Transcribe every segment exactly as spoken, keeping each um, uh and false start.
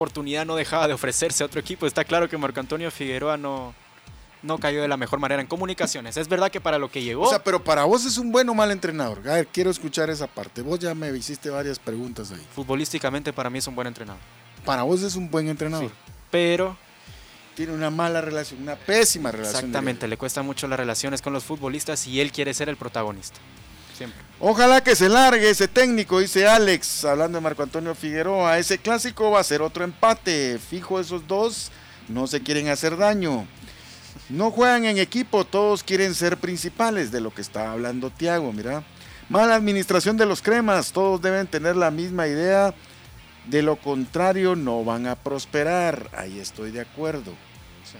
oportunidad no dejaba de ofrecerse a otro equipo. Está claro que Marco Antonio Figueroa no, no cayó de la mejor manera en comunicaciones. Es verdad que para lo que llegó... O sea, pero para vos es un buen o mal entrenador. A ver, quiero escuchar esa parte. Vos ya me hiciste varias preguntas ahí. Futbolísticamente para mí es un buen entrenador. Para vos es un buen entrenador. Sí, pero... tiene una mala relación, una pésima relación. Exactamente, le cuesta mucho las relaciones con los futbolistas y él quiere ser el protagonista. Siempre. Ojalá que se largue ese técnico, dice Alex, hablando de Marco Antonio Figueroa. Ese clásico va a ser otro empate. Fijo, esos dos no se quieren hacer daño. No juegan en equipo, todos quieren ser principales, de lo que estaba hablando Tiago, mira. Mala administración de los cremas, todos deben tener la misma idea. De lo contrario, no van a prosperar. Ahí estoy de acuerdo. Sí.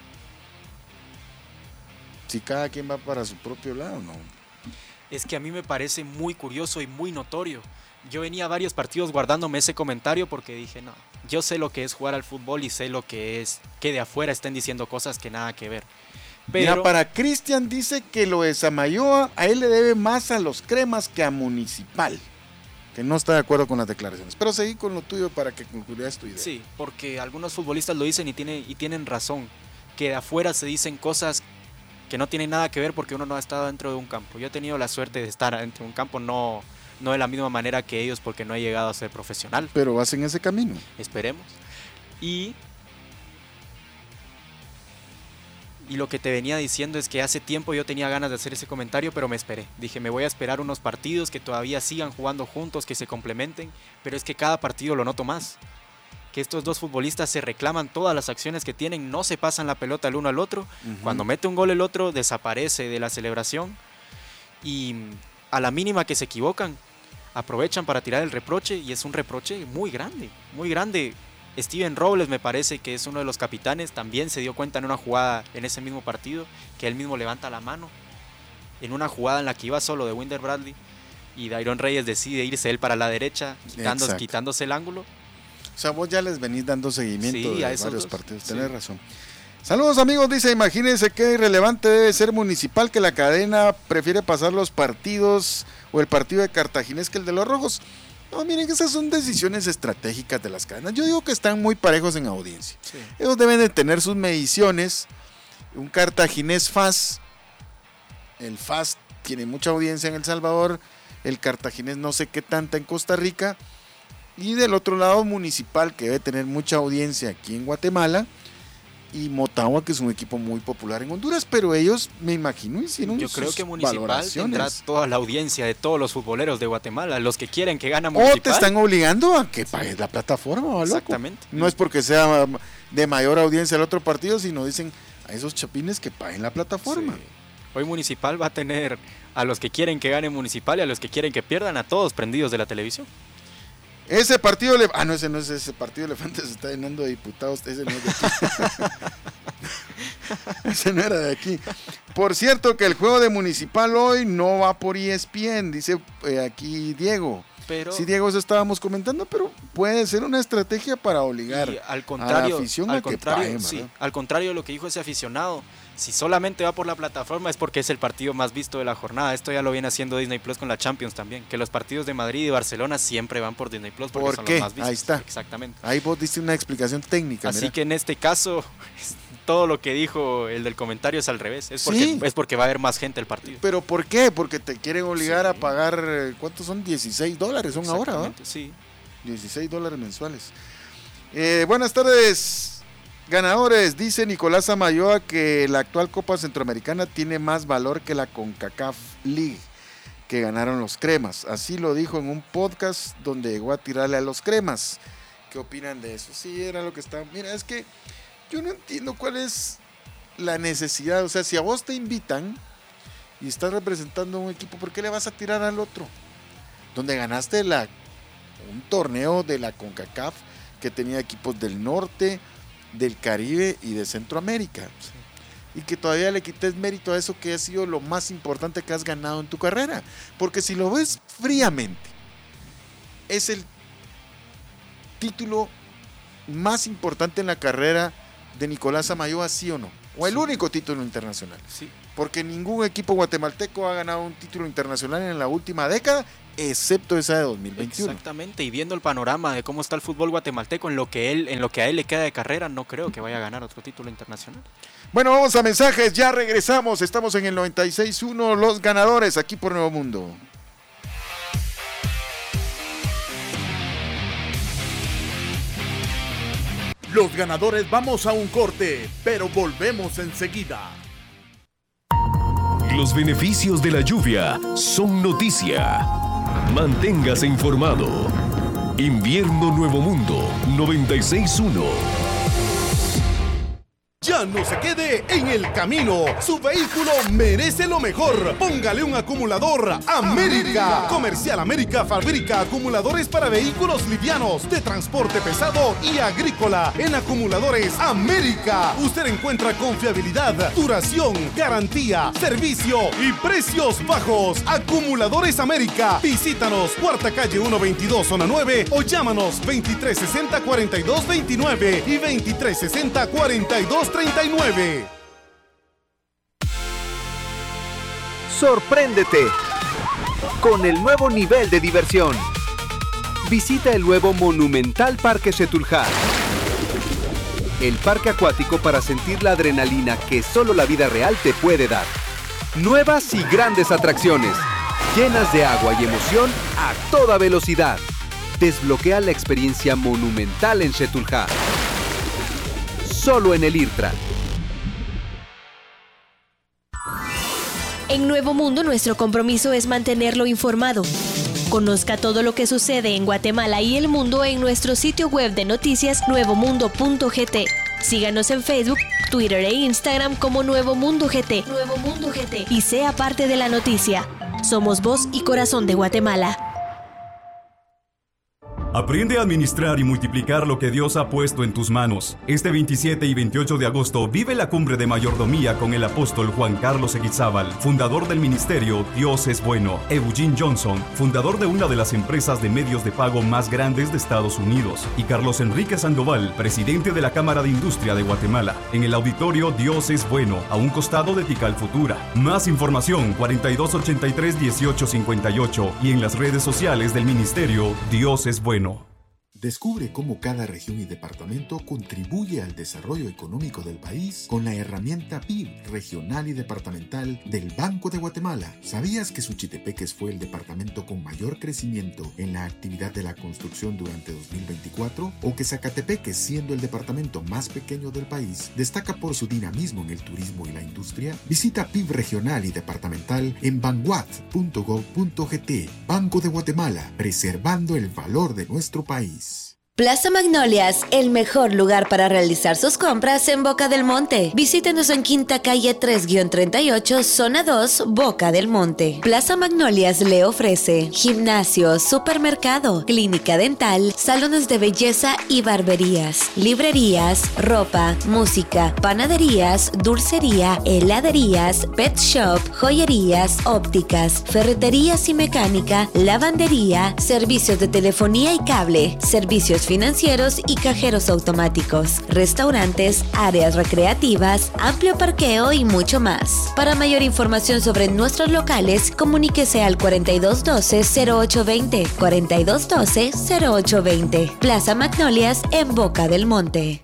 Si cada quien va para su propio lado, no. Es que a mí me parece muy curioso y muy notorio. Yo venía a varios partidos guardándome ese comentario porque dije, no, yo sé lo que es jugar al fútbol y sé lo que es que de afuera estén diciendo cosas que nada que ver. Pero Mira, para Cristian dice que lo de Samayoa a él le debe más a los cremas que a Municipal. Que no está de acuerdo con las declaraciones. Pero seguí con lo tuyo para que concluyas tu idea. sí, porque algunos futbolistas lo dicen y, tiene, y tienen razón. Que de afuera se dicen cosas que no tienen nada que ver porque uno no ha estado dentro de un campo. Yo he tenido la suerte de estar dentro de un campo, no, no de la misma manera que ellos porque no he llegado a ser profesional. Pero vas en ese camino. Esperemos. Y, y lo que te venía diciendo es que hace tiempo yo tenía ganas de hacer ese comentario, pero me esperé. Dije, me voy a esperar unos partidos que todavía sigan jugando juntos, que se complementen, pero es que cada partido lo noto más. Que estos dos futbolistas se reclaman todas las acciones que tienen, no se pasan la pelota el uno al otro. Uh-huh. Cuando mete un gol el otro, desaparece de la celebración. Y a la mínima que se equivocan, aprovechan para tirar el reproche, y es un reproche muy grande, muy grande. Steven Robles, me parece que es uno de los capitanes, también se dio cuenta en una jugada en ese mismo partido, que él mismo levanta la mano, en una jugada en la que iba solo de Winder Bradley, y Dairon Reyes decide irse él para la derecha, quitándose, quitándose el ángulo. O sea, vos ya les venís dando seguimiento sí, de varios dos. partidos, tenés sí. razón. Saludos amigos, dice, imagínense qué irrelevante debe ser Municipal que la cadena prefiere pasar los partidos o el partido de Cartaginés que el de los Rojos. No, miren que esas son decisiones estratégicas de las cadenas. Yo digo que están muy parejos en audiencia. Sí. Ellos deben de tener sus mediciones. Un Cartaginés F A S, el F A S tiene mucha audiencia en El Salvador, el Cartaginés no sé qué tanta en Costa Rica. Y del otro lado Municipal, que debe tener mucha audiencia aquí en Guatemala, y Motagua, que es un equipo muy popular en Honduras, pero ellos, me imagino, hicieron Yo sus creo que Municipal valoraciones. Tendrá toda la audiencia de todos los futboleros de Guatemala, los que quieren que gane Municipal. O te están obligando a que pagues la plataforma, ¿va, loco? Exactamente. No es porque sea de mayor audiencia el otro partido, sino dicen a esos chapines que paguen la plataforma. Sí. Hoy Municipal va a tener a los que quieren que gane Municipal y a los que quieren que pierdan, a todos prendidos de la televisión. Ese partido, le... ah no, ese no es ese partido Elefante, se está llenando de diputados, ese no es de aquí. Ese no era de aquí. Por cierto que el juego de Municipal hoy no va por E S P N, dice eh, aquí Diego. Pero, sí, Diego, eso estábamos comentando, pero puede ser una estrategia para obligar al contrario, a la afición al a contrario, que paguen, sí, al contrario de lo que dijo ese aficionado, si solamente va por la plataforma es porque es el partido más visto de la jornada. Esto ya lo viene haciendo Disney Plus con la Champions también, que los partidos de Madrid y Barcelona siempre van por Disney Plus porque ¿Por son qué? los más vistos. Ahí está. Exactamente. Ahí vos diste una explicación técnica. Así mira. que en este caso, todo lo que dijo el del comentario es al revés. Es porque, sí. es porque va a haber más gente al partido. ¿Pero por qué? Porque te quieren obligar sí. a pagar, ¿cuántos son? dieciséis dólares son ahora, ¿no? Sí. dieciséis dólares mensuales. Eh, buenas tardes. Ganadores, dice Nicolás Amayoa que la actual Copa Centroamericana tiene más valor que la CONCACAF League que ganaron los cremas. Así lo dijo en un podcast donde llegó a tirarle a los cremas. ¿Qué opinan de eso? Sí, era lo que estaba... Mira, es que yo no entiendo cuál es la necesidad. O sea, si a vos te invitan y estás representando a un equipo, ¿por qué le vas a tirar al otro? Donde ganaste la, un torneo de la CONCACAF que tenía equipos del norte, del Caribe y de Centroamérica. Sí. Y que todavía le quites mérito a eso que ha sido lo más importante que has ganado en tu carrera. Porque si lo ves fríamente, es el título más importante en la carrera de Nicolás Amayoa, ¿sí o no? O el sí. único título internacional. Sí. porque ningún equipo guatemalteco ha ganado un título internacional en la última década, excepto esa de dos mil veintiuno. Exactamente, y viendo el panorama de cómo está el fútbol guatemalteco, en lo que él, en lo que a él le queda de carrera, no creo que vaya a ganar otro título internacional. Bueno, vamos a mensajes, ya regresamos, estamos en el noventa y seis punto uno, los ganadores, aquí por Nuevo Mundo. Los ganadores vamos a un corte, pero volvemos enseguida. Los beneficios de la lluvia son noticia. Manténgase informado. Invierno Nuevo Mundo noventa y seis punto uno. Ya no se quede en el camino. Su vehículo merece lo mejor. Póngale un acumulador América. Comercial América fabrica acumuladores para vehículos livianos, de transporte pesado y agrícola. En Acumuladores América usted encuentra confiabilidad, duración, garantía, servicio y precios bajos. Acumuladores América. Visítanos, Cuarta Calle ciento veintidós, Zona nueve, o llámanos veintitrés sesenta, cuarenta y dos veintinueve y veintitrés sesenta, cuarenta y dos treinta y nueve. Sorpréndete con el nuevo nivel de diversión. Visita el nuevo Monumental Parque Xetulhá, el parque acuático para sentir la adrenalina que solo la vida real te puede dar. Nuevas y grandes atracciones, llenas de agua y emoción a toda velocidad. Desbloquea la experiencia monumental en Xetulhá. Solo en el IRTRA. En Nuevo Mundo, nuestro compromiso es mantenerlo informado. Conozca todo lo que sucede en Guatemala y el mundo en nuestro sitio web de noticias nuevo mundo punto g t. Síganos en Facebook, Twitter e Instagram como Nuevo Mundo G T. Nuevo Mundo G T. Y sea parte de la noticia. Somos voz y corazón de Guatemala. Aprende a administrar y multiplicar lo que Dios ha puesto en tus manos. Este veintisiete y veintiocho de agosto vive la cumbre de mayordomía con el apóstol Juan Carlos Eguizábal, fundador del ministerio Dios es Bueno; Eugene Johnson, fundador de una de las empresas de medios de pago más grandes de Estados Unidos; y Carlos Enrique Sandoval, presidente de la Cámara de Industria de Guatemala, en el auditorio Dios es Bueno, a un costado de Tikal Futura. Más información cuarenta y dos ochenta y tres, dieciocho cincuenta y ocho y en las redes sociales del ministerio Dios es Bueno. Descubre cómo cada región y departamento contribuye al desarrollo económico del país con la herramienta P I B regional y departamental del Banco de Guatemala. ¿Sabías que Suchitepeques fue el departamento con mayor crecimiento en la actividad de la construcción durante dos mil veinticuatro? ¿O que Zacatepeques, siendo el departamento más pequeño del país, destaca por su dinamismo en el turismo y la industria? Visita P I B regional y departamental en banguat punto gov punto g t. Banco de Guatemala, preservando el valor de nuestro país. Plaza Magnolias, el mejor lugar para realizar sus compras en Boca del Monte. Visítenos en Quinta Calle tres treinta y ocho, Zona dos, Boca del Monte. Plaza Magnolias le ofrece gimnasio, supermercado, clínica dental, salones de belleza y barberías, librerías, ropa, música, panaderías, dulcería, heladerías, pet shop, joyerías, ópticas, ferreterías y mecánica, lavandería, servicios de telefonía y cable, servicios financieros y cajeros automáticos, restaurantes, áreas recreativas, amplio parqueo y mucho más. Para mayor información sobre nuestros locales, comuníquese al cuarenta y dos doce, cero ocho veinte, cuarenta y dos doce, cero ocho veinte. Plaza Magnolias en Boca del Monte.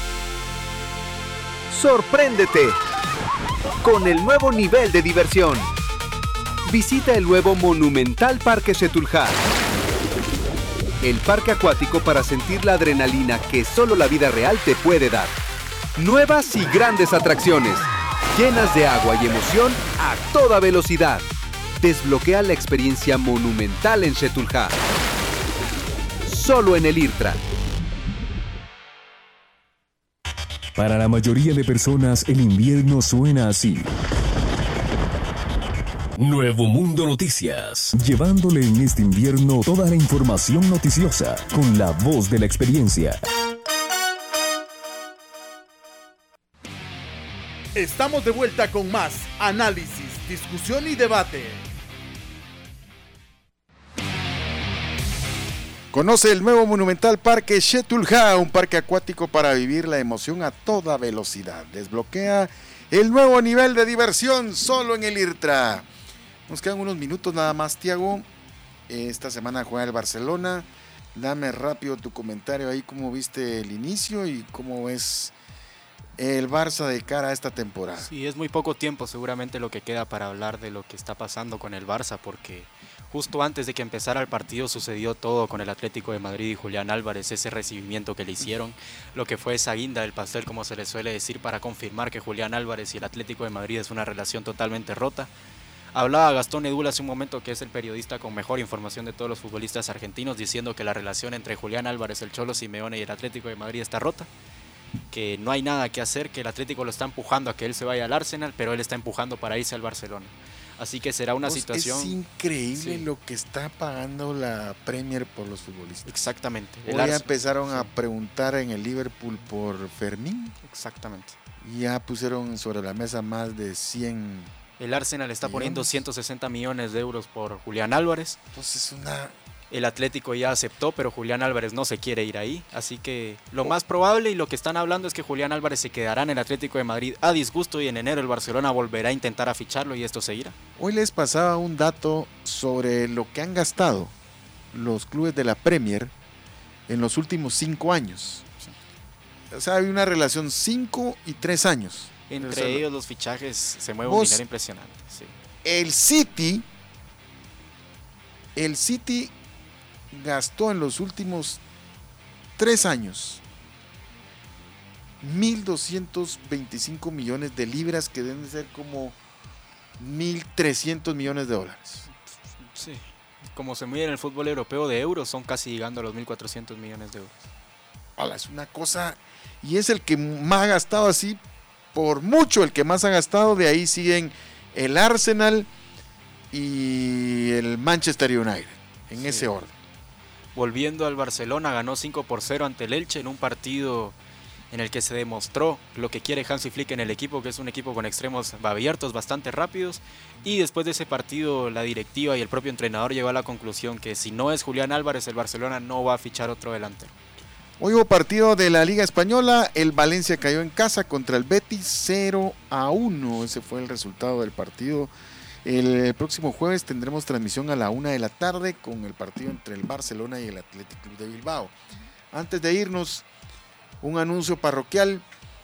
Sorpréndete con el nuevo nivel de diversión. Visita el nuevo Monumental Parque Xetulhá, el parque acuático para sentir la adrenalina que solo la vida real te puede dar. Nuevas y grandes atracciones, llenas de agua y emoción a toda velocidad. Desbloquea la experiencia monumental en Xetulhá. Solo en el IRTRA. Para la mayoría de personas, el invierno suena así. Nuevo Mundo Noticias, llevándole en este invierno toda la información noticiosa con la voz de la experiencia. Estamos de vuelta con más análisis, discusión y debate. Conoce el nuevo Monumental Parque Xetulhá, un parque acuático para vivir la emoción a toda velocidad. Desbloquea El nuevo nivel de diversión solo en el IRTRA. Nos quedan unos minutos nada más, Tiago. Esta semana juega el Barcelona. Dame rápido tu comentario ahí, cómo viste el inicio y cómo ves el Barça de cara a esta temporada. Sí, es muy poco tiempo seguramente lo que queda para hablar de lo que está pasando con el Barça, porque justo antes de que empezara el partido sucedió todo con el Atlético de Madrid y Julián Álvarez, ese recibimiento que le hicieron, lo que fue esa guinda del pastel, como se le suele decir, para confirmar que Julián Álvarez y el Atlético de Madrid es una relación totalmente rota. Hablaba Gastón Edul hace un momento, que es el periodista con mejor información de todos los futbolistas argentinos, diciendo que la relación entre Julián Álvarez, el Cholo Simeone y el Atlético de Madrid está rota, que no hay nada que hacer, que el Atlético lo está empujando a que él se vaya al Arsenal, pero él está empujando para irse al Barcelona. Así que será una pues situación... Es increíble sí. lo que está pagando la Premier por los futbolistas. Exactamente. Hoy ya empezaron sí. a preguntar en el Liverpool por Fermín. Exactamente. Y ya pusieron sobre la mesa más de cien... El Arsenal está millones. poniendo ciento sesenta millones de euros por Julián Álvarez. Entonces es una... El Atlético ya aceptó, pero Julián Álvarez no se quiere ir ahí. Así que lo más probable y lo que están hablando es que Julián Álvarez se quedará en el Atlético de Madrid a disgusto y en enero el Barcelona volverá a intentar a ficharlo y esto seguirá. Hoy les pasaba un dato sobre lo que han gastado los clubes de la Premier en los últimos cinco años. Sí. O sea, hay una relación cinco y tres años. Entre o sea, ellos los fichajes se mueve un dinero impresionante. Sí. El City, el City gastó en los últimos tres años mil doscientos veinticinco millones de libras, que deben ser como mil trescientos millones de dólares. Sí, como se mide en el fútbol europeo de euros, son casi llegando a los mil cuatrocientos millones de euros. Hola, es una cosa, y es el que más ha gastado, así por mucho el que más ha gastado. De ahí siguen el Arsenal y el Manchester United, en sí. ese orden. Volviendo al Barcelona, ganó cinco por cero ante el Elche en un partido en el que se demostró lo que quiere Hansi Flick en el equipo, que es un equipo con extremos abiertos, bastante rápidos, y después de ese partido la directiva y el propio entrenador llegó a la conclusión que si no es Julián Álvarez, el Barcelona no va a fichar otro delantero. Hoy hubo partido de la Liga Española, el Valencia cayó en casa contra el Betis cero a uno, ese fue el resultado del partido. El próximo jueves tendremos transmisión a la una de la tarde con el partido entre el Barcelona y el Athletic Club de Bilbao. Antes de irnos, un anuncio parroquial.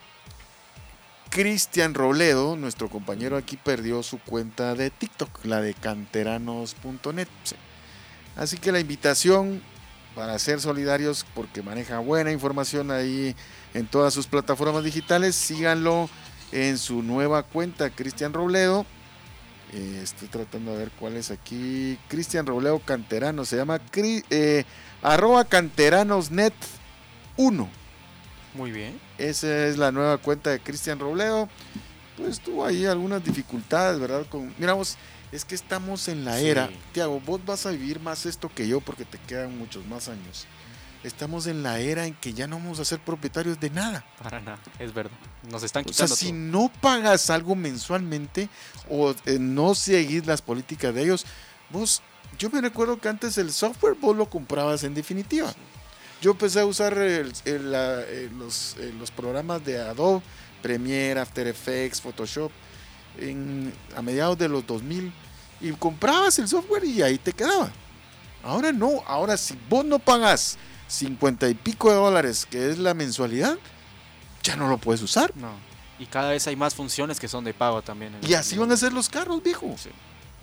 Cristian Robledo, nuestro compañero aquí, perdió su cuenta de TikTok, la de canteranos punto net. Así que la invitación para ser solidarios, porque maneja buena información ahí en todas sus plataformas digitales, síganlo en su nueva cuenta, Cristian Robledo. Eh, estoy tratando de ver cuál es aquí. Cristian Robledo Canterano, se llama eh, arroba canteranosnet uno. Muy bien. Esa es la nueva cuenta de Cristian Robledo. Pues tuvo ahí algunas dificultades, ¿verdad? Con, miramos, es que estamos en la sí. era. Tiago, vos vas a vivir más esto que yo porque te quedan muchos más años. Estamos en la era en que ya no vamos a ser propietarios de nada. Para nada, es verdad. Nos están quitando. O sea, si todo. no pagas algo mensualmente o eh, no seguís las políticas de ellos, vos, yo me recuerdo que antes el software vos lo comprabas en definitiva. Sí. Yo empecé a usar el, el, la, el, los, el, los programas de Adobe, Premiere, After Effects, Photoshop, en, a mediados de los dos mil, y comprabas el software y ahí te quedaba. Ahora no, ahora si vos no pagas cincuenta y pico de dólares, que es la mensualidad, ya no lo puedes usar. No. Y cada vez hay más funciones que son de pago también. Y así van a ser los carros, viejo. Sí.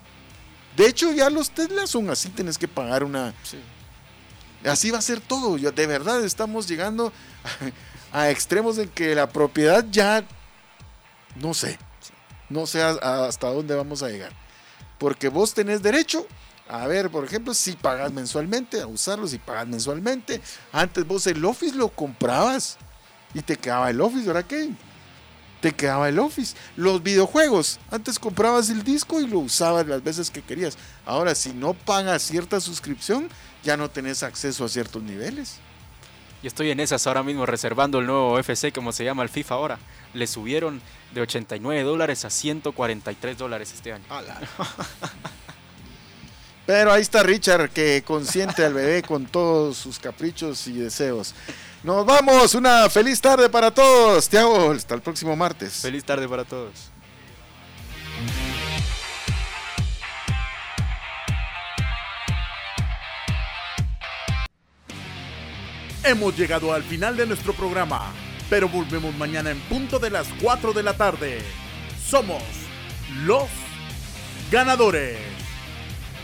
De hecho, ya los Tesla son así, tienes que pagar una... Sí. Así va a ser todo. Ya, de verdad, estamos llegando a, a extremos en que la propiedad ya... No sé. Sí. No sé a, hasta dónde vamos a llegar. Porque vos tenés derecho... A ver, por ejemplo, si pagas mensualmente, a usarlo, si pagas mensualmente. Antes vos el Office lo comprabas y te quedaba el Office, ¿verdad qué? Te quedaba el Office. Los videojuegos, antes comprabas el disco y lo usabas las veces que querías. Ahora, si no pagas cierta suscripción, ya no tenés acceso a ciertos niveles. Y estoy en esas ahora mismo reservando el nuevo F C, como se llama el FIFA ahora. Le subieron de ochenta y nueve dólares a ciento cuarenta y tres dólares este año. Pero ahí está Richard, que consiente al bebé con todos sus caprichos y deseos. Nos vamos, una feliz tarde para todos. Tiago, hasta el próximo martes. Feliz tarde para todos. Hemos llegado al final de nuestro programa, pero volvemos mañana en punto de las cuatro de la tarde. Somos los ganadores.